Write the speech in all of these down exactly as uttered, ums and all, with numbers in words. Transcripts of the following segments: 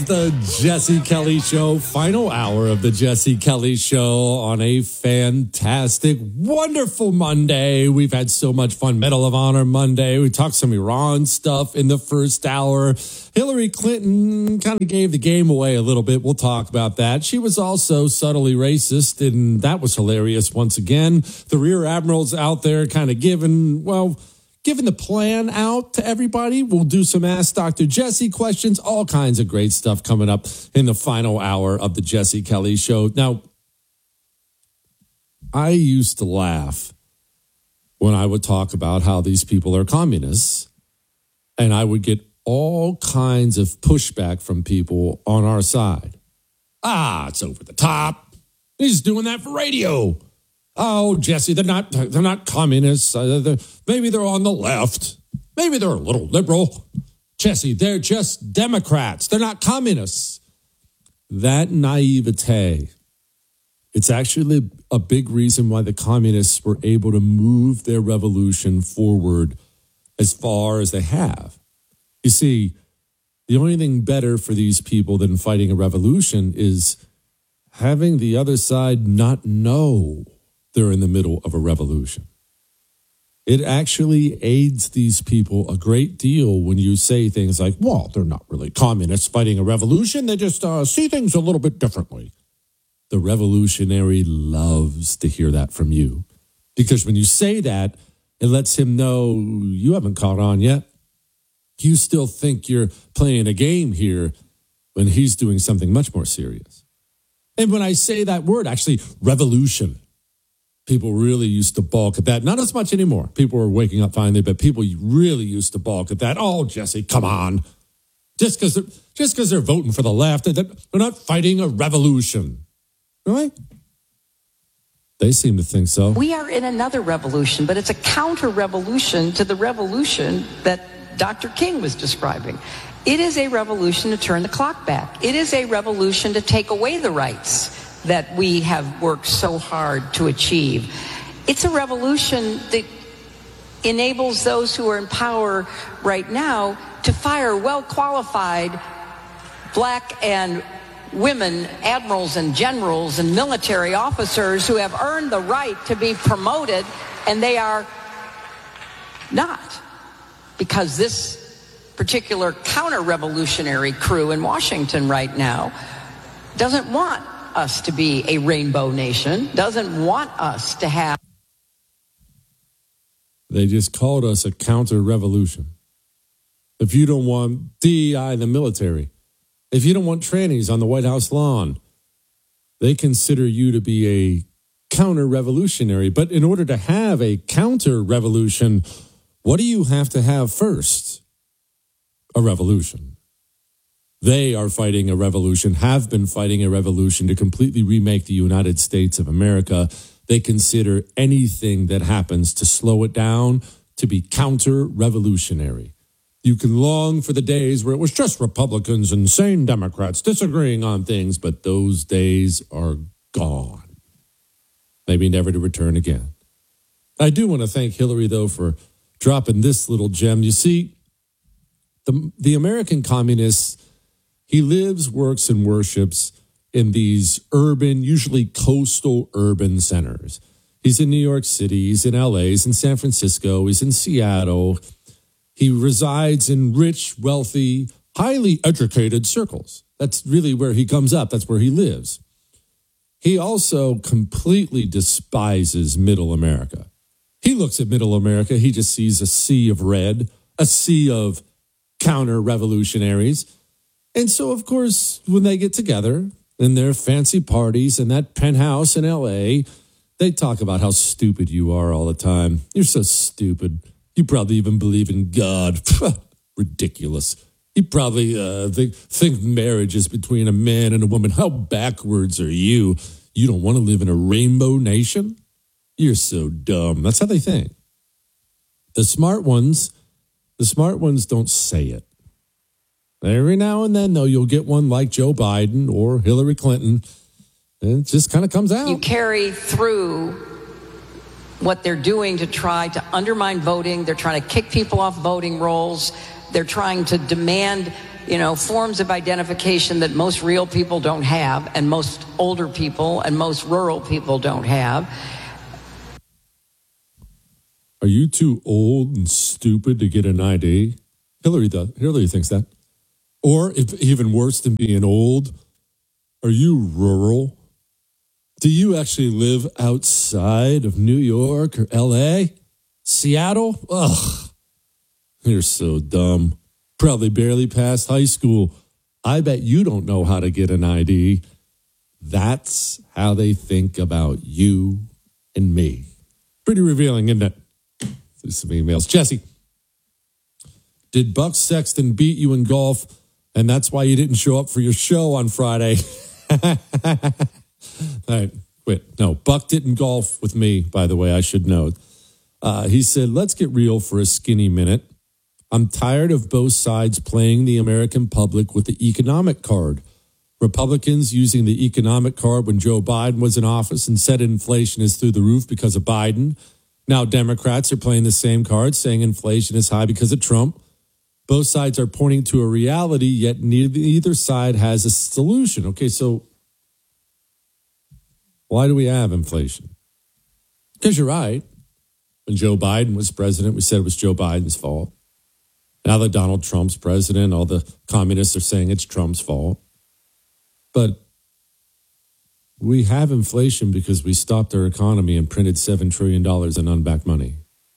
the Jesse Kelly Show, final hour of the Jesse Kelly Show on a fantastic, wonderful Monday. We've had so much fun. Medal of Honor Monday. We talked some Iran stuff in the first hour. Hillary Clinton kind of gave the game away a little bit. We'll talk about that. She was also subtly racist, and that was hilarious once again. The rear admiral's out there kind of giving, well, giving the plan out to everybody. We'll do some Ask Doctor Jesse questions, all kinds of great stuff coming up in the final hour of the Jesse Kelly Show. Now, I used to laugh when I would talk about how these people are communists, and I would get all kinds of pushback from people on our side. Ah, it's over the top. He's doing that for radio. Oh, Jesse, they're not they're not communists. Uh, they're, maybe they're on the left. Maybe they're a little liberal. Jesse, they're just Democrats. They're not communists. That naivete, it's actually a big reason why the communists were able to move their revolution forward as far as they have. You see, the only thing better for these people than fighting a revolution is having the other side not know they're in the middle of a revolution. It actually aids these people a great deal when you say things like, well, they're not really communists fighting a revolution. They just uh, see things a little bit differently. The revolutionary loves to hear that from you, because when you say that, it lets him know you haven't caught on yet. You still think you're playing a game here when he's doing something much more serious. And when I say that word, actually, revolution, people really used to balk at that. Not as much anymore. People are waking up finally, but people really used to balk at that. Oh, Jesse, come on. Just because they're, just because they're voting for the left, they're not fighting a revolution. Really? They seem to think so. We are in another revolution, but it's a counter-revolution to the revolution that Doctor King was describing. It is a revolution to turn the clock back. It is a revolution to take away the rights that we have worked so hard to achieve. It's a revolution that enables those who are in power right now to fire well-qualified black and women admirals and generals and military officers who have earned the right to be promoted, and they are not, because this particular counter-revolutionary crew in Washington right now doesn't want us to be a rainbow nation, doesn't want us to have. They just called us a counter-revolution. If you don't want D E I in the military, if you don't want trannies on the White House lawn, they consider you to be a counter-revolutionary. But in order to have a counter-revolution, what do you have to have first? A revolution. They are fighting a revolution, have been fighting a revolution to completely remake the United States of America. They consider anything that happens to slow it down to be counter-revolutionary. You can long for the days where it was just Republicans and sane Democrats disagreeing on things, but those days are gone. Maybe never to return again. I do want to thank Hillary, though, for dropping this little gem. You see, the, the American communists, he lives, works, and worships in these urban, usually coastal urban centers. He's in New York City, he's in L A, he's in San Francisco, he's in Seattle. He resides in rich, wealthy, highly educated circles. That's really where he comes up. That's where he lives. He also completely despises middle America. He looks at middle America, he just sees a sea of red, a sea of counter-revolutionaries. And so, of course, when they get together in their fancy parties in that penthouse in L A, they talk about how stupid you are all the time. You're so stupid. You probably even believe in God. Ridiculous. You probably uh, think, think marriage is between a man and a woman. How backwards are you? You don't want to live in a rainbow nation? You're so dumb. That's how they think. The smart ones, the smart ones don't say it. Every now and then, though, you'll get one like Joe Biden or Hillary Clinton, and it just kind of comes out. You carry through what they're doing to try to undermine voting. They're trying to kick people off voting rolls. They're trying to demand you know, forms of identification that most real people don't have, and most older people and most rural people don't have. Are you too old and stupid to get an I D? Hillary does. Hillary thinks that. Or if even worse than being old, are you rural? Do you actually live outside of New York or L A? Seattle? Ugh. You're so dumb. Probably barely passed high school. I bet you don't know how to get an I D. That's how they think about you and me. Pretty revealing, isn't it? Through some emails. Jesse, did Buck Sexton beat you in golf, and that's why you didn't show up for your show on Friday? All right, quit. No, Buck didn't golf with me, by the way, I should know. Uh, he said, let's get real for a skinny minute. I'm tired of both sides playing the American public with the economic card. Republicans using the economic card when Joe Biden was in office and said inflation is through the roof because of Biden. Now Democrats are playing the same card, saying inflation is high because of Trump. Both sides are pointing to a reality, yet neither, either side has a solution. Okay, so why do we have inflation? Because you're right. When Joe Biden was president, we said it was Joe Biden's fault. Now that Donald Trump's president, all the communists are saying it's Trump's fault. But we have inflation because we stopped our economy and printed seven trillion dollars in unbacked money.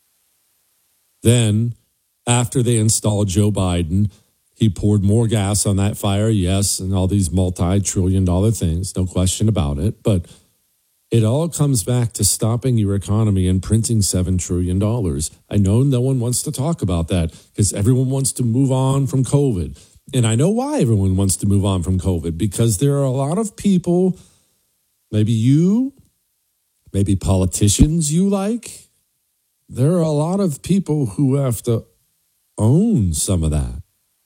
Then, after they installed Joe Biden, he poured more gas on that fire, yes, and all these multi-trillion dollar things, no question about it. But it all comes back to stopping your economy and printing seven trillion dollars. I know no one wants to talk about that because everyone wants to move on from COVID. And I know why everyone wants to move on from COVID, because there are a lot of people, maybe you, maybe politicians you like. There are a lot of people who have to own some of that.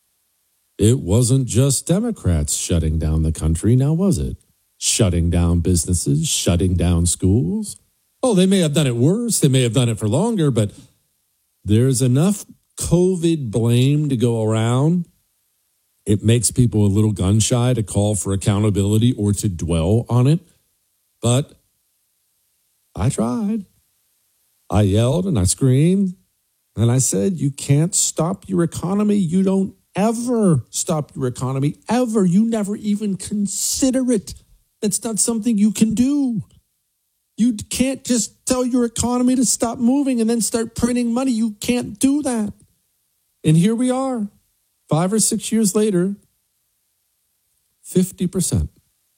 It wasn't just Democrats shutting down the country, now was it? Shutting down businesses, shutting down schools. Oh, they may have done it worse. They may have done it for longer, but there's enough COVID blame to go around. It makes people a little gun shy to call for accountability or to dwell on it. But I tried. I yelled and I screamed and I said, you can't stop your economy. You don't ever stop your economy, ever. You never even consider it. That's not something you can do. You can't just tell your economy to stop moving and then start printing money. You can't do that. And here we are, five or six years later, fifty percent.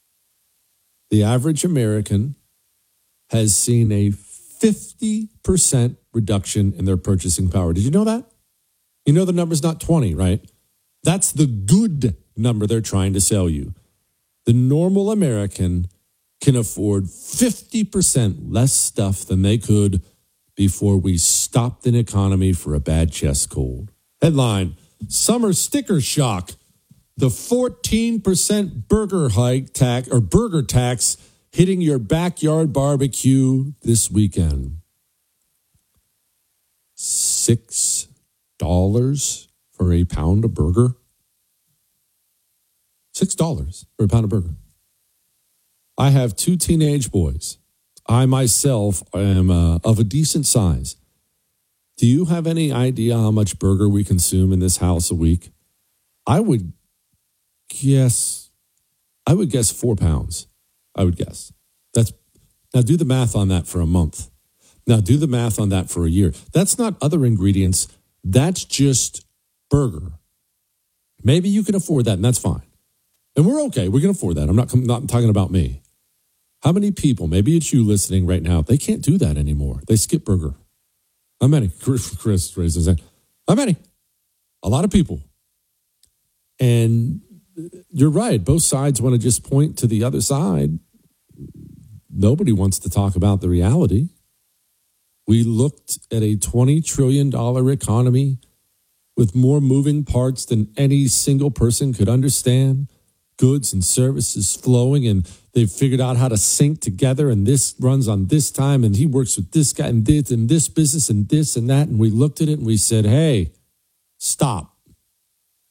The average American has seen a fifty percent reduction in their purchasing power. Did you know that? You know the number's not twenty, right? That's the good number they're trying to sell you. The normal American can afford fifty percent less stuff than they could before we stopped an economy for a bad chest cold. Headline, Summer Sticker Shock. The fourteen percent burger hike tax or burger tax hitting your backyard barbecue this weekend. Six dollars for a pound of burger. Six dollars for a pound of burger. I have two teenage boys. I myself am uh, of a decent size. Do you have any idea how much burger we consume in this house a week? I would guess, I would guess four pounds. I would guess. That's now do the math on that for a month. Now do the math on that for a year. That's not other ingredients. That's just burger. Maybe you can afford that, and that's fine. And we're okay. We can afford that. I'm not, not talking about me. How many people, maybe it's you listening right now, they can't do that anymore. They skip burger. How many? Chris raised his hand. How many? A lot of people. And you're right. Both sides want to just point to the other side. Nobody wants to talk about the reality. We looked at a twenty trillion dollars economy with more moving parts than any single person could understand. Goods and services flowing, and they've figured out how to sync together, and this runs on this time, and he works with this guy and this and this business and this and that. And we looked at it and we said, hey, stop.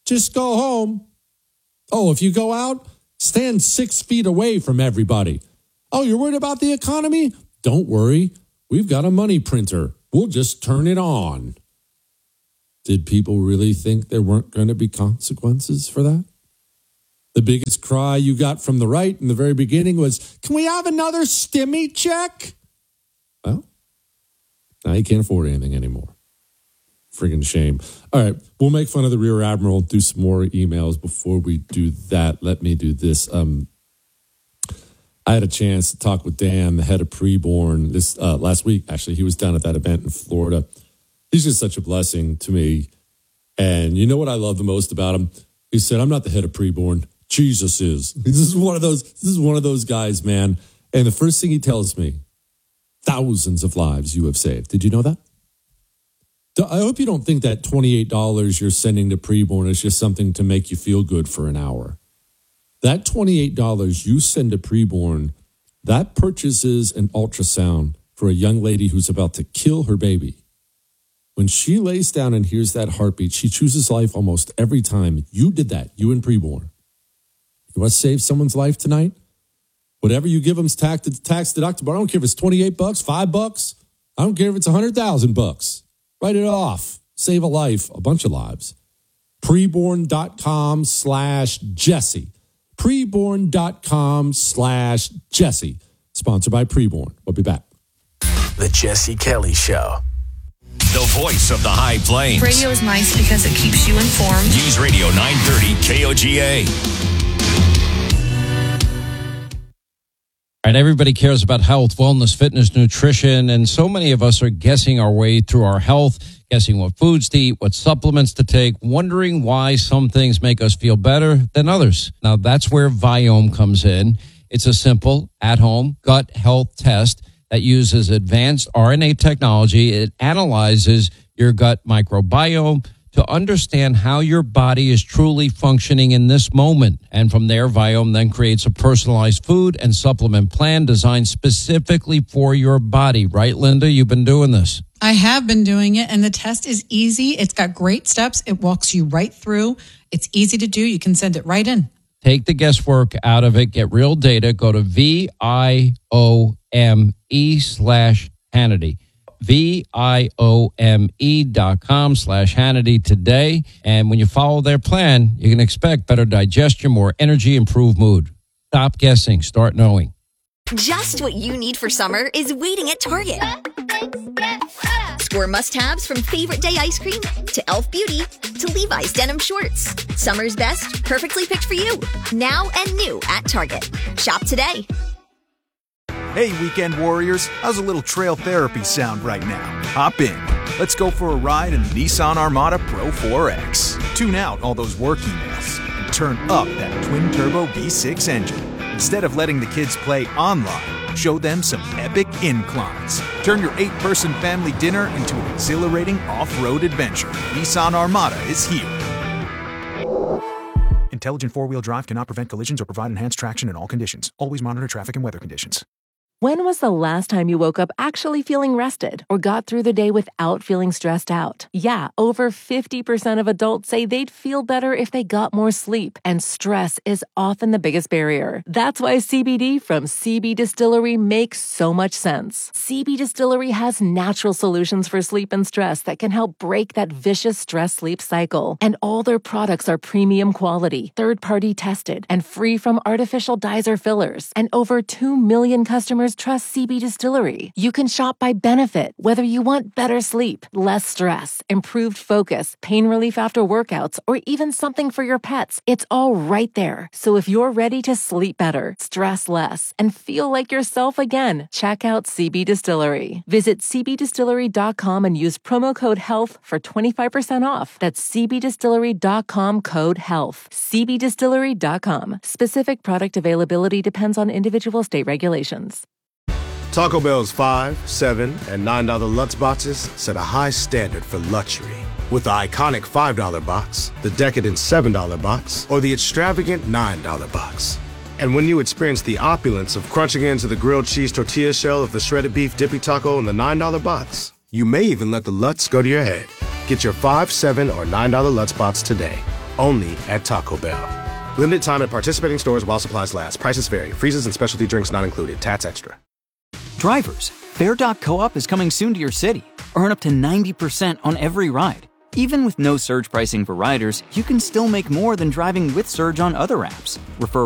just go home. Oh, if you go out, stand six feet away from everybody. Oh, you're worried about the economy? Don't worry. We've got a money printer. We'll just turn it on. Did people really think there weren't going to be consequences for that? The biggest cry you got from the right in the very beginning was, can we have another stimmy check? Well, now you can't afford anything anymore. Friggin' shame. All right, we'll make fun of the Rear Admiral, do some more emails. Before we do that, let me do this. Um, I had a chance to talk with Dan, the head of Preborn, this uh, last week. Actually, he was down at that event in Florida. He's just such a blessing to me. And you know what I love the most about him? He said, I'm not the head of Preborn. Jesus is. This is one of those, this is one of those guys, man. And the first thing he tells me, thousands of lives you have saved. Did you know that? I hope you don't think that twenty-eight dollars you're sending to Preborn is just something to make you feel good for an hour. That twenty-eight dollars you send to Preborn, that purchases an ultrasound for a young lady who's about to kill her baby. When she lays down and hears that heartbeat, she chooses life almost every time. You did that, you and Preborn. You want to save someone's life tonight? Whatever you give them is tax, tax deductible. I don't care if it's twenty-eight bucks, five bucks. I don't care if it's one hundred thousand bucks. Write it off. Save a life, a bunch of lives. Preborn.com slash Jesse. Preborn.com slash Jesse. Sponsored by Preborn. We'll be back. The Jesse Kelly Show. The voice of the High Plains. Radio is nice because it keeps you informed. News Radio nine thirty K O G A. All right, everybody cares about health, wellness, fitness, nutrition, and so many of us are guessing our way through our health, guessing what foods to eat, what supplements to take, wondering why some things make us feel better than others. Now, that's where Viome comes in. It's a simple, at-home gut health test that uses advanced R N A technology. It analyzes your gut microbiome to understand how your body is truly functioning in this moment. And from there, Viome then creates a personalized food and supplement plan designed specifically for your body. Right, Linda? You've been doing this. I have been doing it, and the test is easy. It's got great steps. It walks you right through. It's easy to do. You can send it right in. Take the guesswork out of it. Get real data. Go to V I O M E slash Hannity. V I O M E dot com slash Hannity today. And when you follow their plan, you can expect better digestion, more energy, improved mood. Stop guessing. Start knowing. Just what you need for summer is waiting at Target. Score must-haves from Favorite Day ice cream to Elf Beauty to Levi's denim shorts. Summer's best, perfectly picked for you. Now and new at Target. Shop today. Hey, weekend warriors, how's a little trail therapy sound right now? Hop in. Let's go for a ride in the Nissan Armada Pro four X. Tune out all those work emails and turn up that twin-turbo V six engine. Instead of letting the kids play online, show them some epic inclines. Turn your eight-person family dinner into an exhilarating off-road adventure. Nissan Armada is here. Intelligent four-wheel drive cannot prevent collisions or provide enhanced traction in all conditions. Always monitor traffic and weather conditions. When was the last time you woke up actually feeling rested or got through the day without feeling stressed out? Yeah, over fifty percent of adults say they'd feel better if they got more sleep, and stress is often the biggest barrier. That's why C B D from C B Distillery makes so much sense. C B Distillery has natural solutions for sleep and stress that can help break that vicious stress-sleep cycle. And all their products are premium quality, third-party tested, and free from artificial dyes or fillers. And over two million customers trust C B Distillery. You can shop by benefit, whether you want better sleep, less stress, improved focus, pain relief after workouts, or even something for your pets. It's all right there. So if you're ready to sleep better, stress less, and feel like yourself again, check out C B Distillery. Visit C B distillery dot com and use promo code HEALTH for twenty-five percent off. That's C B distillery dot com code HEALTH. C B distillery dot com. Specific product availability depends on individual state regulations. Taco Bell's five, seven, and nine dollar Lutz boxes set a high standard for luxury. With the iconic five dollar box, the decadent seven dollar box, or the extravagant nine dollar box. And when you experience the opulence of crunching into the grilled cheese tortilla shell of the shredded beef dippy taco in the nine dollar box, you may even let the Lutz go to your head. Get your five, seven, or nine dollar Lutz box today. only at Taco Bell. Limited time at participating stores while supplies last. Prices vary. Freezes and specialty drinks not included. Tats extra. Drivers, Fair dot co-op is coming soon to your city. Earn up to ninety percent on every ride. Even with no surge pricing for riders, you can still make more than driving with Surge on other apps. Refer